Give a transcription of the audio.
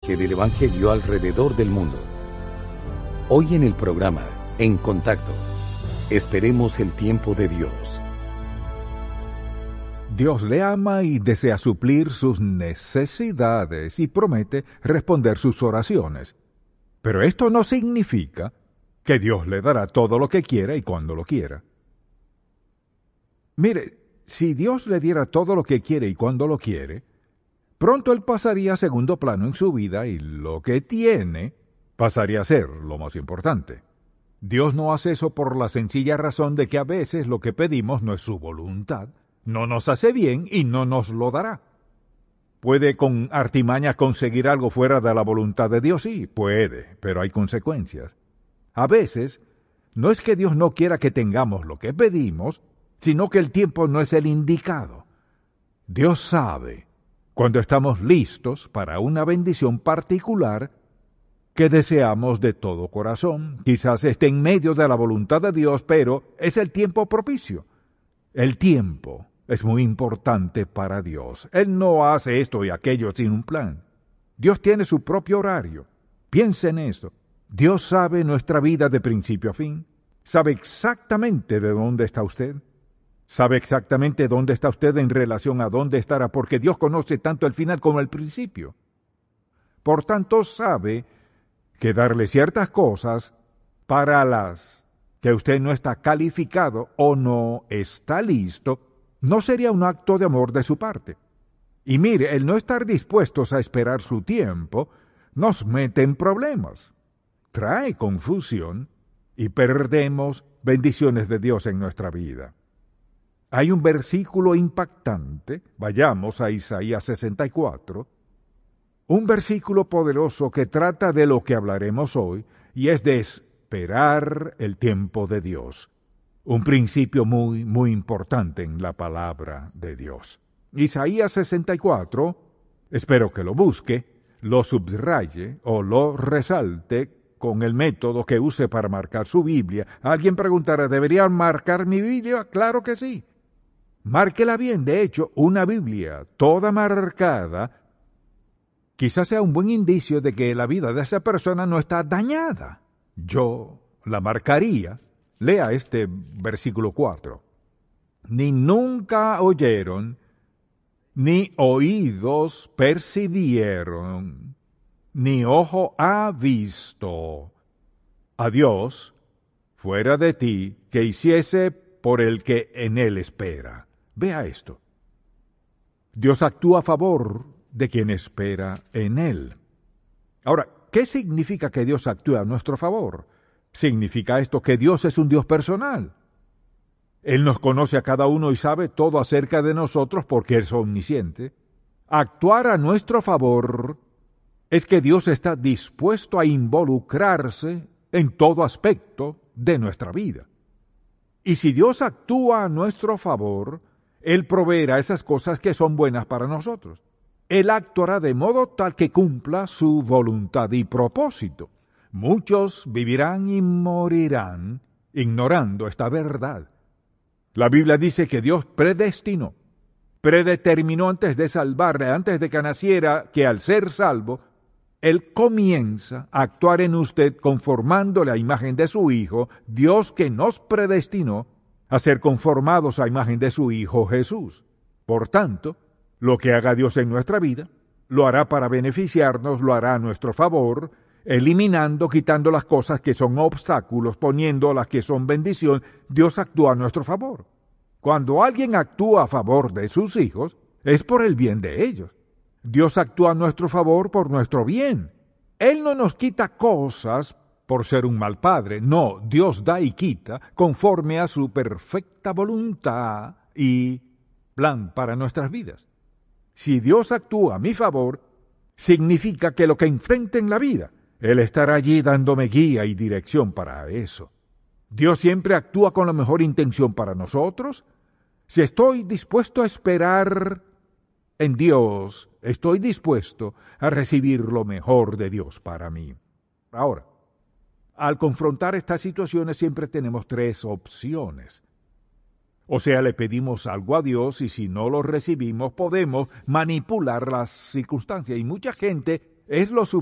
Del Evangelio alrededor del mundo. Hoy en el programa En Contacto, esperemos el tiempo de Dios. Dios le ama y desea suplir sus necesidades y promete responder sus oraciones. Pero esto no significa que Dios le dará todo lo que quiera y cuando lo quiera. Mire, si Dios le diera todo lo que quiere y cuando lo quiere, pronto él pasaría a segundo plano en su vida y lo que tiene pasaría a ser lo más importante. Dios no hace eso por la sencilla razón de que a veces lo que pedimos no es su voluntad, no nos hace bien y no nos lo dará. ¿Puede con artimañas conseguir algo fuera de la voluntad de Dios? Sí, puede, pero hay consecuencias. A veces, no es que Dios no quiera que tengamos lo que pedimos, sino que el tiempo no es el indicado. Dios sabe cuando estamos listos para una bendición particular que deseamos de todo corazón. Quizás esté en medio de la voluntad de Dios, pero es el tiempo propicio. El tiempo es muy importante para Dios. Él no hace esto y aquello sin un plan. Dios tiene su propio horario. Piense en esto. Dios sabe nuestra vida de principio a fin. Sabe exactamente de dónde está usted. Sabe exactamente dónde está usted en relación a dónde estará, porque Dios conoce tanto el final como el principio. Por tanto, sabe que darle ciertas cosas para las que usted no está calificado o no está listo, no sería un acto de amor de su parte. Y mire, el no estar dispuestos a esperar su tiempo nos mete en problemas, trae confusión y perdemos bendiciones de Dios en nuestra vida. Hay un versículo impactante, vayamos a Isaías 64, un versículo poderoso que trata de lo que hablaremos hoy, y es de esperar el tiempo de Dios. Un principio muy, muy importante en la palabra de Dios. Isaías 64, espero que lo busque, lo subraye o lo resalte con el método que use para marcar su Biblia. Alguien preguntará, ¿debería marcar mi Biblia? Claro que sí. Márquela bien. De hecho, una Biblia toda marcada quizás sea un buen indicio de que la vida de esa persona no está dañada. Yo la marcaría. Lea este versículo 4. Ni nunca oyeron, ni oídos percibieron, ni ojo ha visto a Dios fuera de ti que hiciese por el que en él espera. Vea esto. Dios actúa a favor de quien espera en él. Ahora, ¿qué significa que Dios actúe a nuestro favor? Significa esto que Dios es un Dios personal. Él nos conoce a cada uno y sabe todo acerca de nosotros porque es omnisciente. Actuar a nuestro favor es que Dios está dispuesto a involucrarse en todo aspecto de nuestra vida. Y si Dios actúa a nuestro favor, Él proveerá esas cosas que son buenas para nosotros. Él actuará de modo tal que cumpla su voluntad y propósito. Muchos vivirán y morirán ignorando esta verdad. La Biblia dice que Dios predeterminó antes de salvarle, antes de que naciera, que al ser salvo, Él comienza a actuar en usted conformándole a imagen de su Hijo, Dios que nos predestinó a ser conformados a imagen de su Hijo Jesús. Por tanto, lo que haga Dios en nuestra vida, lo hará para beneficiarnos, lo hará a nuestro favor, eliminando, quitando las cosas que son obstáculos, poniendo las que son bendición. Dios actúa a nuestro favor. Cuando alguien actúa a favor de sus hijos, es por el bien de ellos. Dios actúa a nuestro favor por nuestro bien. Él no nos quita cosas por ser un mal padre. No, Dios da y quita conforme a su perfecta voluntad y plan para nuestras vidas. Si Dios actúa a mi favor, significa que lo que enfrente en la vida, Él estará allí dándome guía y dirección para eso. Dios siempre actúa con la mejor intención para nosotros. Si estoy dispuesto a esperar en Dios, estoy dispuesto a recibir lo mejor de Dios para mí. Ahora, al confrontar estas situaciones siempre tenemos tres opciones. O sea, le pedimos algo a Dios y si no lo recibimos podemos manipular las circunstancias. Y mucha gente es lo